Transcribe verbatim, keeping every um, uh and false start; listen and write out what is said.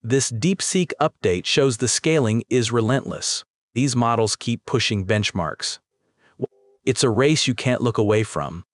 This DeepSeek update shows the scaling is relentless. These models keep pushing benchmarks. It's a race you can't look away from.